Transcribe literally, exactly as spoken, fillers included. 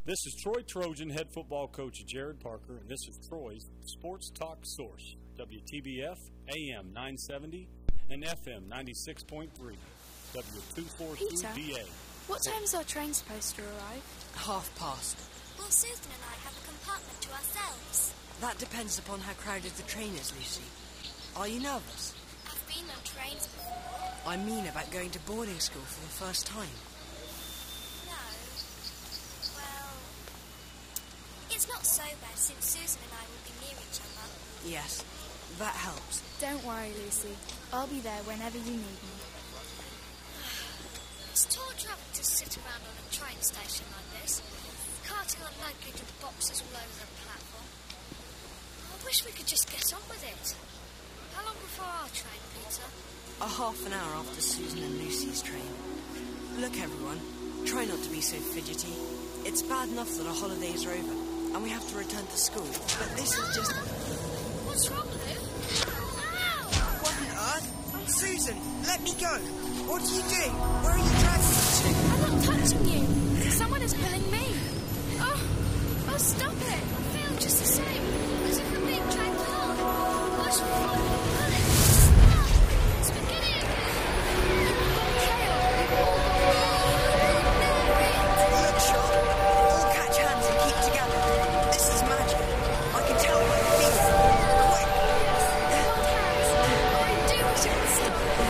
This is Troy Trojan head football coach Jared Parker, and this is Troy's Sports Talk Source, W T B F, A M nine seventy, and F M ninety-six point three, W two forty-two B A. What time's our train supposed to arrive? Half past. Will Susan and I have a compartment to ourselves? That depends upon how crowded the train is, Lucy. Are you nervous? I've been on trains before. I mean about going to boarding school for the first time. No. Well, it's not so bad since Susan and I will be near each other. Yes, that helps. Don't worry, Lucy. I'll be there whenever you need me. It's tall travel to sit around on a train station like this, carting on luggage and boxes all over the platform. I wish we could just get on with it. How long before our train, Peter? A half an hour after Susan and Lucy's train. Look, everyone, try not to be so fidgety. It's bad enough that our holidays are over and we have to return to school, but this is just... What's wrong, Lou? Ow! What on earth? Susan, let me go! What are you doing? Where are you dragging me to? I'm not touching you! Someone is pulling me! Oh, oh, stop it! I feel just the same.